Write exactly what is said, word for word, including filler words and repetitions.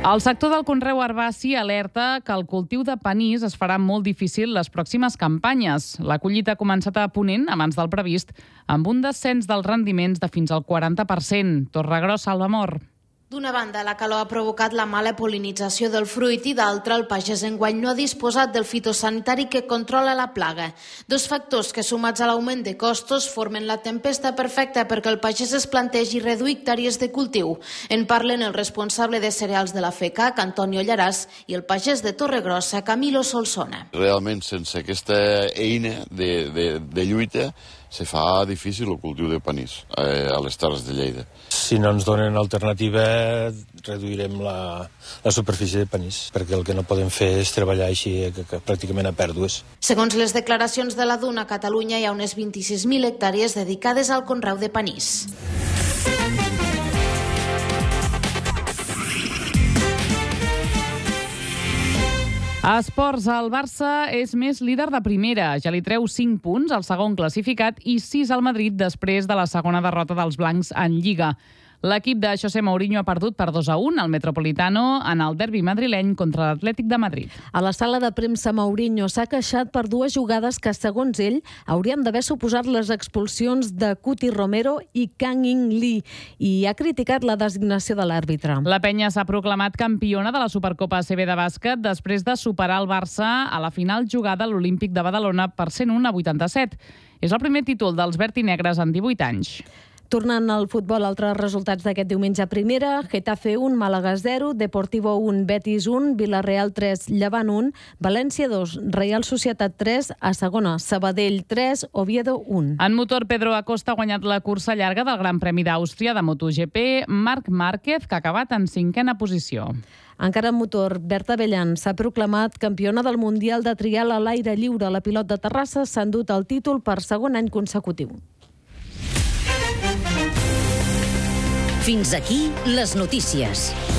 El sector del conreu herbaci alerta que el cultiu de panís es farà molt difícil les pròximes campanyes. La collita ha començat a Ponent abans del previst, amb un descens dels rendiments de fins al quaranta per cent. Torregrossa, Albamor. D'una banda, la calor ha provocat la mala pol·linització del fruit i d'altra, el pagès enguany no ha disposat del fitosanitari que controla la plaga. Dos factors que, sumats a l'augment de costos, formen la tempesta perfecta perquè el pagès es plantegi reduir hectàrees de cultiu. En parlen el responsable de cereals de la FECAC, Antonio Llaràs, i el pagès de Torregrossa, Camilo Solsona. Realment, sense aquesta eina de, de, de lluita, se fa difícil el cultiu de panís eh, a les Terres de Lleida. Si no ens donen alternativa, reduirem la, la superfície de panís, perquè el que no podem fer és treballar així que, que, pràcticament a pèrdues. Segons les declaracions de la Duna, a Catalunya hi ha unes vint-i-sis mil hectàrees dedicades al conreu de panís. A esports, el Barça és més líder de primera. Ja li treu cinc punts al segon classificat i sis al Madrid després de la segona derrota dels blancs en Lliga. L'equip de José Mourinho ha perdut per dos a un al Metropolitano en el derbi madrileny contra l'Atlètic de Madrid. A la sala de premsa, Mourinho s'ha queixat per dues jugades que, segons ell, haurien d'haver suposat les expulsions de Cuti Romero i Kang In Lee i ha criticat la designació de l'àrbitre. La penya s'ha proclamat campiona de la Supercopa A C B de bàsquet després de superar el Barça a la final jugada a l'Olímpic de Badalona per cent un a vuitanta-set. És el primer títol dels vertinegres en divuit anys. Tornant al futbol, altres resultats d'aquest diumenge a primera: Getafe un, Màlaga zero, Deportivo un, Betis un, Villarreal tres, Llevant un, València dos, Reial Societat tres, a segona, Sabadell tres, Oviedo un. En motor, Pedro Acosta ha guanyat la cursa llarga del Gran Premi d'Àustria de MotoGP, Marc Márquez, que ha acabat en cinquena posició. Encara en motor, Berta Bellan s'ha proclamat campiona del Mundial de Trial a l'aire lliure. La pilot de Terrassa s'ha endut el títol per segon any consecutiu. Fins aquí les notícies.